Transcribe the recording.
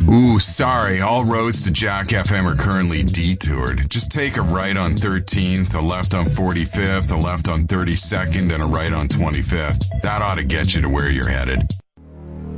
Ooh, sorry. All roads to Jack FM are currently detoured. Just take a right on 13th, a left on 45th, a left on 32nd, and a right on 25th. That ought to get you to where you're headed.